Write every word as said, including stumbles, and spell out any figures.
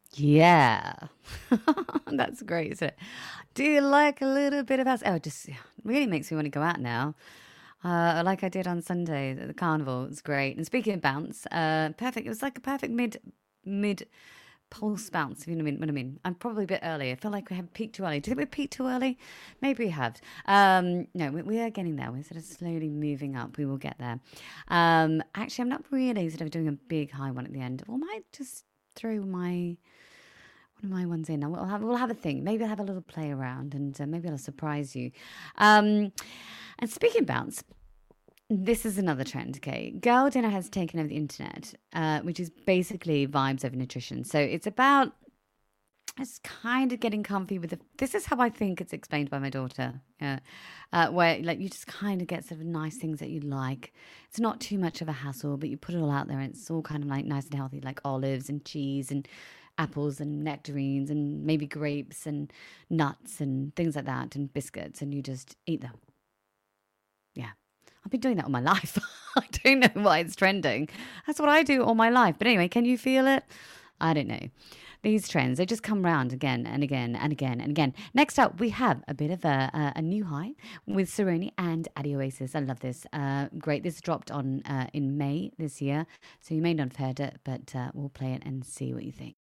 Yeah. That's great, isn't it? Do you like a little bit of house? Oh, it just yeah, really makes me want to go out now. Uh, like I did on Sunday at the carnival. It's great. And speaking of bounce, uh, perfect. It was like a perfect mid mid pulse bounce, if you know what I mean. What I mean. I'm probably a bit early. I feel like we have peaked too early. Do you think we peaked too early? Maybe we have. Um, no, we, we are getting there. We're sort of slowly moving up. We will get there. Um, actually, I'm not really sort of doing a big high one at the end. Or I might just throw my one of my ones in. We'll have we'll have a thing. Maybe I'll have a little play around, and uh, maybe I'll surprise you. Um, and speaking of bounce, this is another trend. Okay, Girl Dinner has taken over the internet, uh, which is basically vibes over nutrition. So it's about it's kind of getting comfy with the. This is how I think it's explained by my daughter. Yeah, uh, where like you just kind of get sort of nice things that you like. It's not too much of a hassle, but you put it all out there, and it's all kind of like nice and healthy, like olives and cheese and apples and nectarines and maybe grapes and nuts and things like that and biscuits, and you just eat them. Yeah. I've been doing that all my life. I don't know why it's trending. That's what I do all my life. But anyway, can you feel it? I don't know. These trends, they just come round again and again and again and again. Next up, we have a bit of a, a, a new high with Seroni and Adi Oasis. I love this. Uh, great. This dropped on uh, in May this year. So you may not have heard it, but uh, we'll play it and see what you think.